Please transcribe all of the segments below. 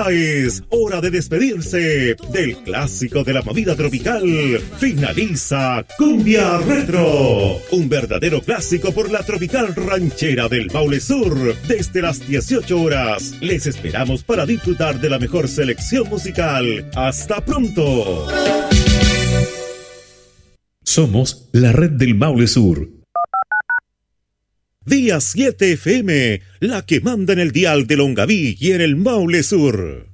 Ya es hora de despedirse del clásico de la movida tropical. Finaliza Cumbia Retro, un verdadero clásico por la tropical ranchera del Maule Sur. Desde las 18 horas les esperamos para disfrutar de la mejor selección musical. ¡Hasta pronto! Somos la red del Maule Sur. Día 7 FM, la que manda en el dial de Longaví y en el Maule Sur.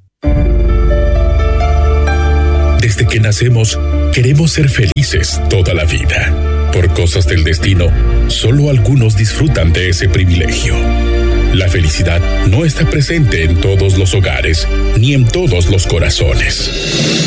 Desde que nacemos, queremos ser felices toda la vida. Por cosas del destino, solo algunos disfrutan de ese privilegio. La felicidad no está presente en todos los hogares, ni en todos los corazones.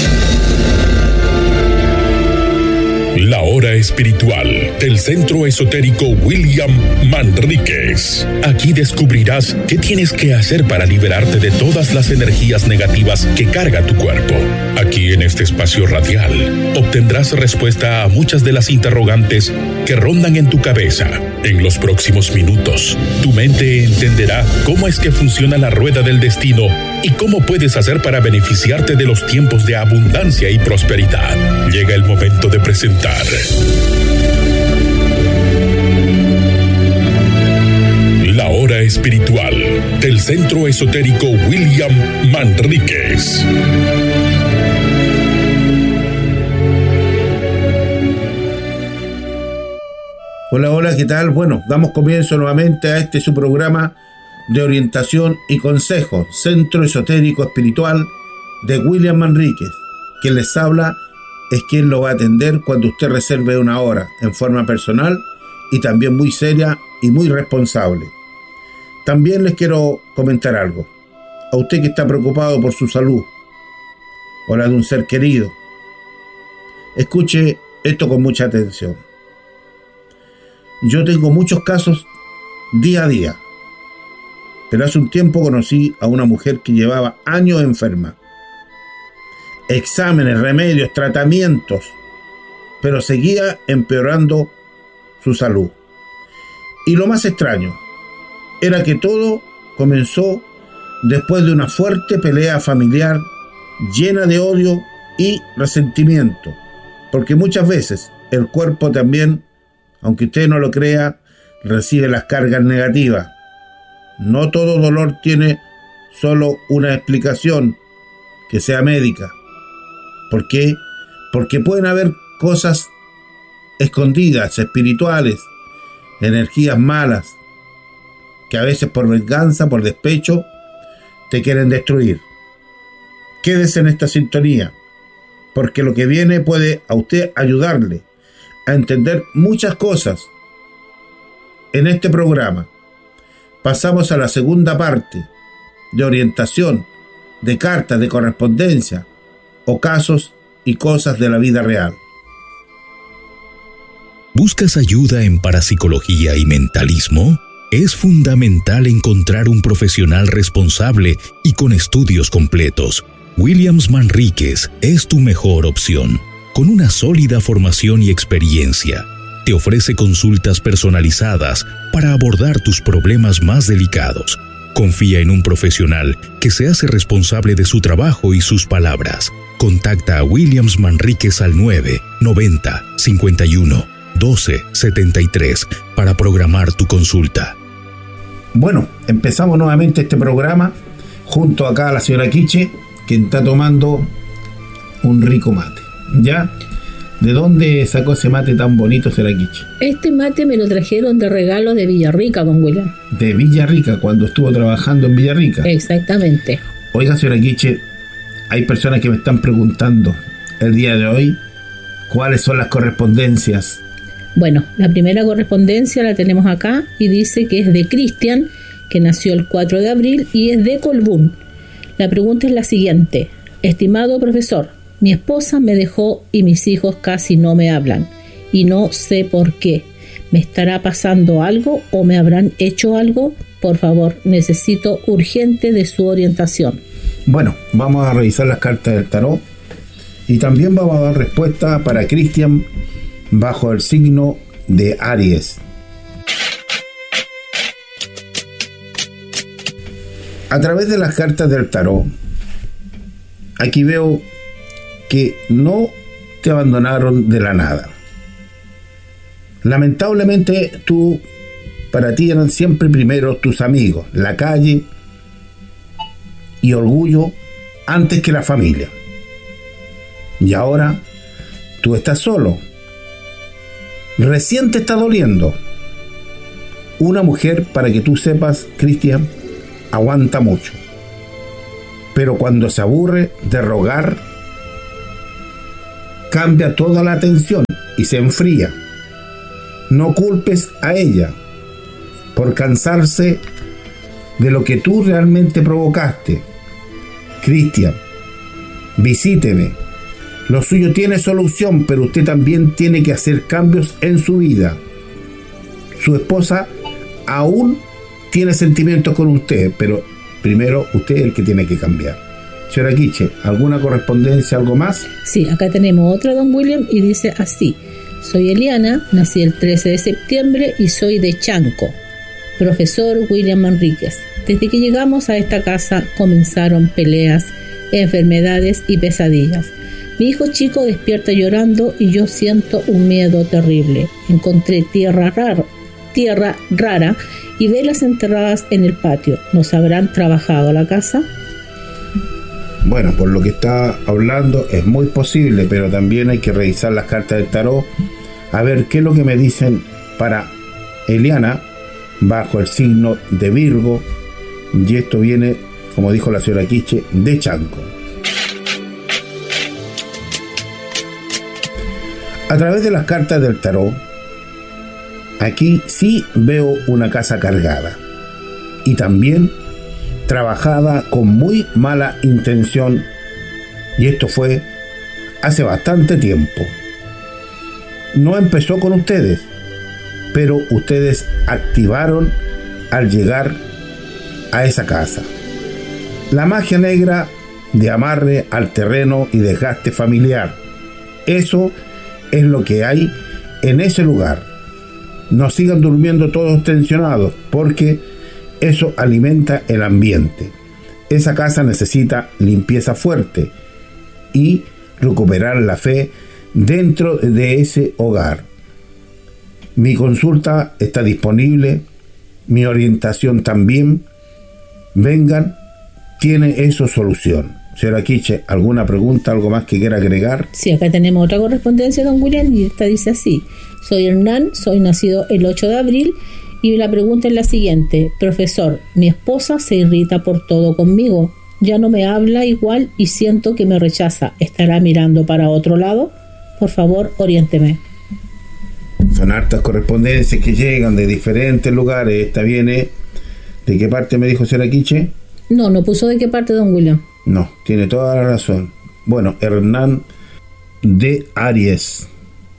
La hora espiritual del Centro Esotérico William Manríquez. Aquí descubrirás qué tienes que hacer para liberarte de todas las energías negativas que carga tu cuerpo. Aquí en este espacio radial obtendrás respuesta a muchas de las interrogantes que rondan en tu cabeza. En los próximos minutos, tu mente entenderá cómo es que funciona la rueda del destino y cómo puedes hacer para beneficiarte de los tiempos de abundancia y prosperidad. Llega el momento de presentar la hora espiritual del Centro Esotérico William Manríquez. Hola, hola, ¿qué tal? Bueno, damos comienzo nuevamente a su programa de orientación y consejo, Centro Esotérico Espiritual de William Manríquez. Quien les habla es quien lo va a atender cuando usted reserve una hora en forma personal y también muy seria y muy responsable. También les quiero comentar algo. A usted que está preocupado por su salud o la de un ser querido, escuche esto con mucha atención. Yo tengo muchos casos día a día, pero hace un tiempo conocí a una mujer que llevaba años enferma. Exámenes, remedios, tratamientos, pero seguía empeorando su salud. Y lo más extraño era que todo comenzó después de una fuerte pelea familiar llena de odio y resentimiento, porque muchas veces el cuerpo también, aunque usted no lo crea, recibe las cargas negativas. No todo dolor tiene solo una explicación que sea médica. ¿Por qué? Porque pueden haber cosas escondidas, espirituales, energías malas, que a veces por venganza, por despecho, te quieren destruir. Quédese en esta sintonía, porque lo que viene puede a usted ayudarle a entender muchas cosas. En este programa pasamos a la segunda parte de orientación, de cartas, de correspondencia, o casos y cosas de la vida real. ¿Buscas ayuda en parapsicología y mentalismo? Es fundamental encontrar un profesional responsable y con estudios completos. Williams Manríquez es tu mejor opción. Con una sólida formación y experiencia, te ofrece consultas personalizadas para abordar tus problemas más delicados. Confía en un profesional que se hace responsable de su trabajo y sus palabras. Contacta a Williams Manríquez al 990 51 12 73 para programar tu consulta. Bueno, empezamos nuevamente este programa junto acá a la señora Quiche, quien está tomando un rico mate. ¿Ya? ¿De dónde sacó ese mate tan bonito, señora Quiche? Este mate me lo trajeron de regalo de Villarrica, don William. De Villarrica, cuando estuvo trabajando en Villarrica. Exactamente. Oiga, señora Quiche, hay personas que me están preguntando el día de hoy cuáles son las correspondencias. Bueno, la primera correspondencia la tenemos acá y dice que es de Cristian, que nació el 4 de abril y es de Colbún. La pregunta es la siguiente. Estimado profesor, mi esposa me dejó y mis hijos casi no me hablan y no sé por qué. ¿Me estará pasando algo o me habrán hecho algo? Por favor, necesito urgente de su orientación. Bueno, vamos a revisar las cartas del tarot y también vamos a dar respuesta para Cristian bajo el signo de Aries. A través de las cartas del tarot aquí veo que no te abandonaron de la nada. Lamentablemente para ti eran siempre primero tus amigos, la calle y orgullo antes que la familia. Y ahora tú estás solo. Recién te está doliendo. Una mujer, para que tú sepas, Cristian, aguanta mucho. Pero cuando se aburre de rogar, cambia toda la atención y se enfría. No culpes a ella por cansarse de lo que tú realmente provocaste. Cristian, visíteme. Lo suyo tiene solución, pero usted también tiene que hacer cambios en su vida. Su esposa aún tiene sentimientos con usted, pero primero usted es el que tiene que cambiar. Señora Quiche, ¿alguna correspondencia, algo más? Sí, acá tenemos otra, don William, y dice así: soy Eliana, nací el 13 de septiembre y soy de Chanco. Profesor William Manríquez, desde que llegamos a esta casa comenzaron peleas, enfermedades y pesadillas. Mi hijo chico despierta llorando y yo siento un miedo terrible. Encontré tierra rara y velas enterradas en el patio. ¿Nos habrán trabajado la casa? Bueno, por lo que está hablando es muy posible, pero también hay que revisar las cartas del tarot a ver qué es lo que me dicen para Eliana bajo el signo de Virgo, y esto viene, como dijo la señora Quiche, de Chanco. A través de las cartas del tarot, aquí sí veo una casa cargada y también trabajada con muy mala intención, y esto fue hace bastante tiempo. No empezó con ustedes, pero ustedes activaron al llegar a esa casa la magia negra de amarre al terreno y desgaste familiar. Eso es lo que hay en ese lugar. No sigan durmiendo todos tensionados, porque eso alimenta el ambiente. Esa casa necesita limpieza fuerte y recuperar la fe dentro de ese hogar. Mi consulta está disponible, mi orientación también. Vengan, tiene eso solución. Señora Quiche, ¿alguna pregunta, algo más que quiera agregar? Sí, acá tenemos otra correspondencia, don William, y esta dice así: soy Hernán, soy nacido el 8 de abril, y la pregunta es la siguiente: profesor, mi esposa se irrita por todo conmigo, ya no me habla igual y siento que me rechaza. ¿Estará mirando para otro lado? Por favor, oriénteme. Son hartas correspondencias que llegan de diferentes lugares. Esta viene, ¿de qué parte me dijo señora Quiche? No puso de qué parte, don William. No, tiene toda la razón. Bueno, Hernán de Aries.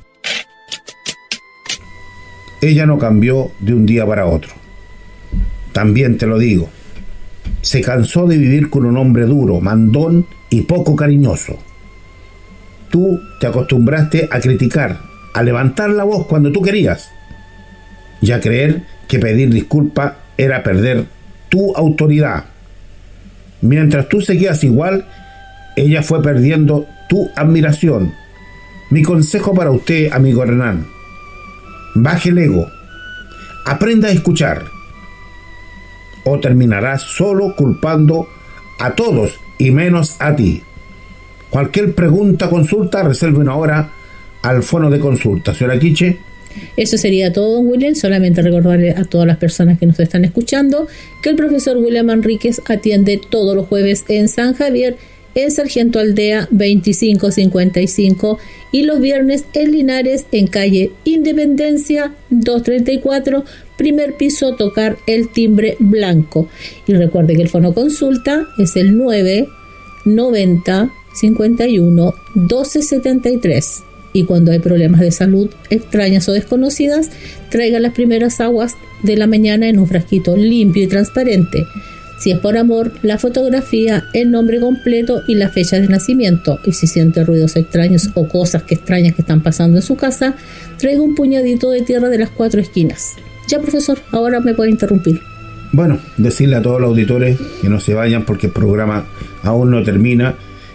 Ella no cambió de un día para otro. También te lo digo. Se cansó de vivir con un hombre duro, mandón y poco cariñoso. Tú te acostumbraste a criticar, a levantar la voz cuando tú querías, y a creer que pedir disculpas era perder tu autoridad. Mientras tú seguías igual, ella fue perdiendo tu admiración. Mi consejo para usted, amigo Hernán: baje el ego, aprenda a escuchar, o terminarás solo culpando a todos y menos a ti. Cualquier pregunta, consulta, reserve una hora al fono de consulta. Señora Quiche. Eso sería todo, don William. Solamente recordarle a todas las personas que nos están escuchando que el profesor William Manríquez atiende todos los jueves en San Javier, en Sargento Aldea 2555, y los viernes en Linares, en calle Independencia 234, primer piso, tocar el timbre blanco. Y recuerde que el fono consulta es el 990 51 1273. Y cuando hay problemas de salud extrañas o desconocidas, traiga las primeras aguas de la mañana en un frasquito limpio y transparente. Si es por amor, la fotografía, el nombre completo y la fecha de nacimiento. Y si siente ruidos extraños o cosas extrañas que están pasando en su casa, traiga un puñadito de tierra de las 4 esquinas. Ya, profesor, ahora me puede interrumpir. Bueno, decirle a todos los auditores que no se vayan porque el programa aún no termina,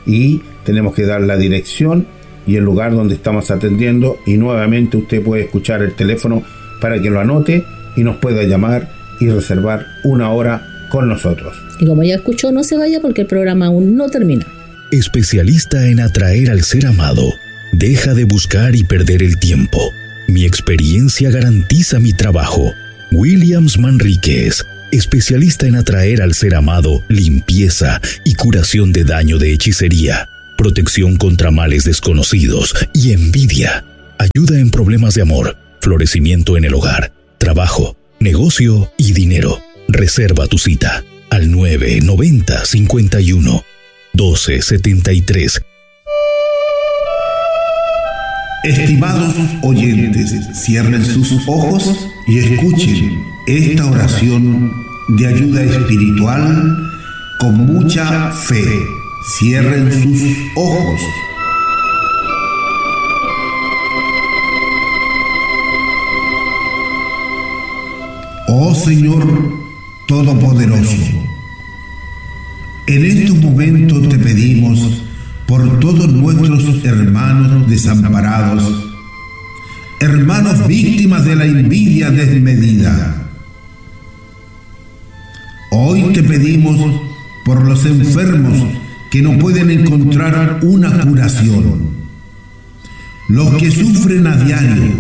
y tenemos que dar la dirección y el lugar donde estamos atendiendo, y nuevamente usted puede escuchar el teléfono para que lo anote y nos pueda llamar y reservar una hora con nosotros. Y como ya escuchó, no se vaya porque el programa aún no termina. Especialista en atraer al ser amado. Deja de buscar y perder el tiempo. Mi experiencia garantiza mi trabajo. Williams Manríquez, especialista en atraer al ser amado, limpieza y curación de daño de hechicería, protección contra males desconocidos y envidia. Ayuda en problemas de amor, florecimiento en el hogar, trabajo, negocio y dinero. Reserva tu cita al 990 51 12 73. Estimados oyentes, cierren sus ojos y escuchen esta oración de ayuda espiritual con mucha fe. Cierren sus ojos. Oh Señor Todopoderoso, en estos momentos te pedimos por todos nuestros hermanos desamparados, hermanos víctimas de la envidia desmedida. Hoy te pedimos por los enfermos que no pueden encontrar una curación, los que sufren a diario.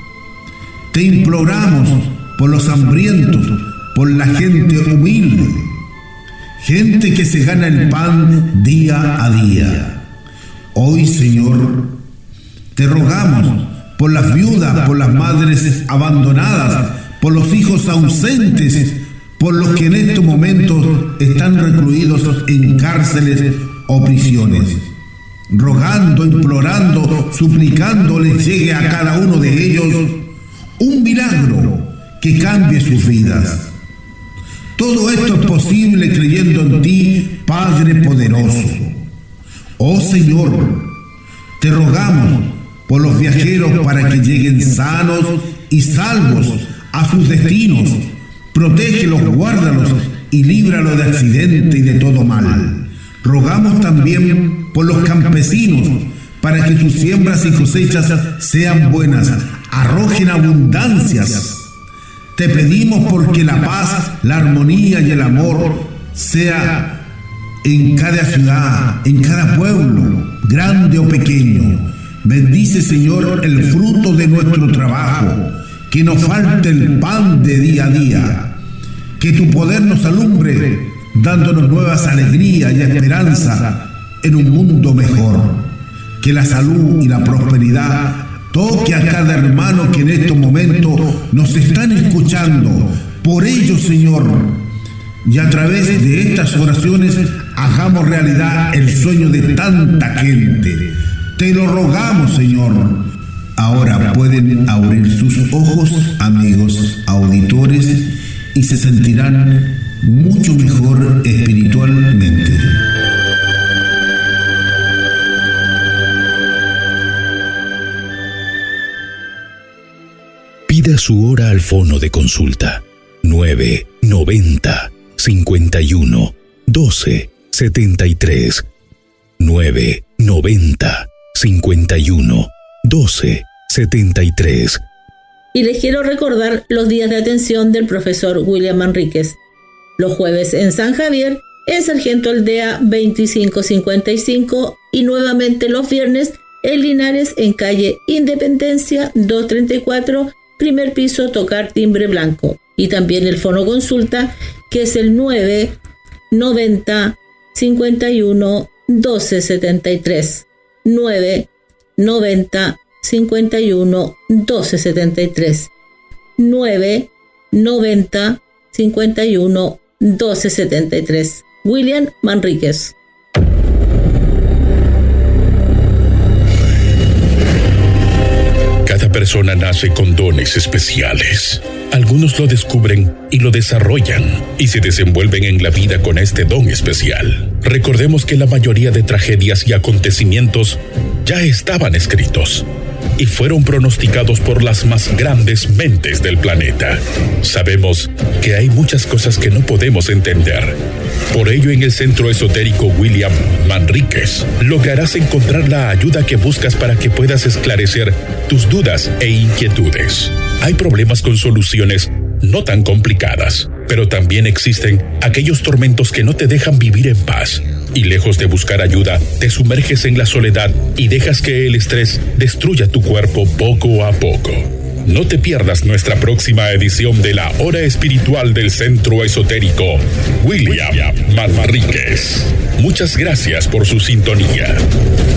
Te imploramos por los hambrientos, por la gente humilde, gente que se gana el pan día a día. Hoy, Señor, te rogamos por las viudas, por las madres abandonadas, por los hijos ausentes, por los que en estos momentos están recluidos en cárceles o prisiones. Rogando, implorando, suplicando les llegue a cada uno de ellos un milagro que cambie sus vidas. Todo esto es posible creyendo en ti, Padre poderoso. Oh Señor, te rogamos por los viajeros para que lleguen sanos y salvos a sus destinos. Protégelos, guárdalos y líbralos de accidente y de todo mal. Rogamos también por los campesinos para que sus siembras y cosechas sean buenas, arrojen abundancias. Te pedimos porque la paz, la armonía y el amor sea en cada ciudad, en cada pueblo, grande o pequeño. Bendice, Señor, el fruto de nuestro trabajo, que nos falte el pan de día a día, que tu poder nos alumbre, dándonos nuevas alegrías y esperanza en un mundo mejor. Que la salud y la prosperidad toque a cada hermano que en estos momentos nos están escuchando. Por ello, Señor, y a través de estas oraciones hagamos realidad el sueño de tanta gente. Te lo rogamos, Señor. Ahora pueden abrir sus ojos, amigos auditores, y se sentirán mucho mejor espiritualmente. Pida su hora al fono de consulta 990 51 12 73 990 51 12 73. Y les quiero recordar los días de atención del profesor William Manríquez. Los jueves en San Javier, en Sargento Aldea 2555, y nuevamente los viernes en Linares, en calle Independencia 234, primer piso, tocar timbre blanco. Y también el fono consulta, que es el 990 51 12 73. 990 51 12 73. 990 51 12 73. William Manríquez. Cada persona nace con dones especiales. Algunos lo descubren y lo desarrollan y se desenvuelven en la vida con este don especial. Recordemos que la mayoría de tragedias y acontecimientos ya estaban escritos. y fueron pronosticados por las más grandes mentes del planeta. Sabemos que hay muchas cosas que no podemos entender. Por ello, en el Centro Esotérico William Manríquez, lograrás encontrar la ayuda que buscas para que puedas esclarecer tus dudas e inquietudes. Hay problemas con soluciones no tan complicadas, pero también existen aquellos tormentos que no te dejan vivir en paz. Y lejos de buscar ayuda, te sumerges en la soledad y dejas que el estrés destruya tu cuerpo poco a poco. No te pierdas nuestra próxima edición de la Hora Espiritual del Centro Esotérico William Manríquez. Muchas gracias por su sintonía.